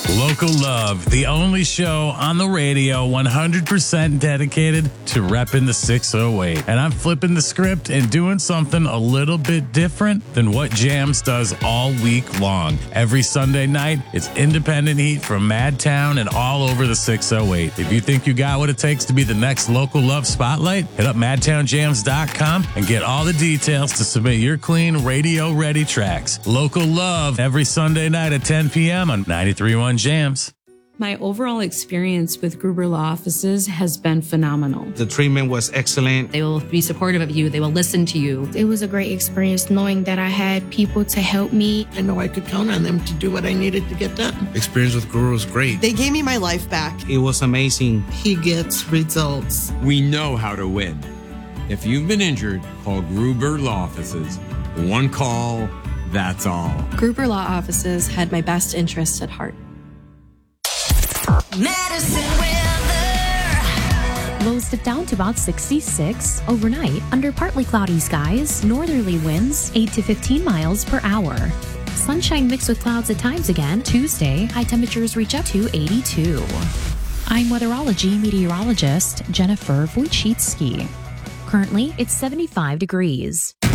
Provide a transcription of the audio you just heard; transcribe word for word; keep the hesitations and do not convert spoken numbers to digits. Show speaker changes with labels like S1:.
S1: Local Love, the only show on the radio one hundred percent dedicated to repping the six oh eight. And I'm flipping the script and doing something a little bit different than what Jams does all week long. Every Sunday night, it's independent heat from Madtown and all over the six oh eight. If you think you got what it takes to be the next Local Love spotlight, hit up madtown jams dot com and get all the details to submit your clean, radio-ready tracks. Local Love, every Sunday night at ten p.m. on ninety-three point one Jams.
S2: My overall experience with Gruber Law Offices has been phenomenal.
S3: The treatment was excellent.
S4: They will be supportive of you. They will listen to you.
S5: It was a great experience knowing that I had people to help me.
S6: I know I could count on them to do what I needed to get done.
S7: Experience with Gruber was great.
S8: They gave me my life back.
S3: It was amazing.
S6: He gets results.
S9: We know how to win. If you've been injured, call Gruber Law Offices. One call, that's all.
S10: Gruber Law Offices had my best interests at heart.
S11: Medicine weather.
S12: Lows dip down to about sixty-six. Overnight, under partly cloudy skies, northerly winds eight to fifteen miles per hour. Sunshine mixed with clouds at times again. Tuesday, high temperatures reach up to eighty-two. I'm weatherology meteorologist Jennifer Wojcicki. Currently, it's seventy-five degrees.